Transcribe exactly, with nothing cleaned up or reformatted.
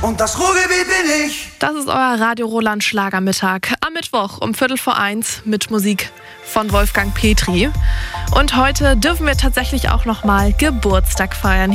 Und das Ruhrgebiet bin ich. Das ist euer Radio Roland Schlagermittag am Mittwoch um Viertel vor eins mit Musik von Wolfgang Petri. Und heute dürfen wir tatsächlich auch noch mal Geburtstag feiern.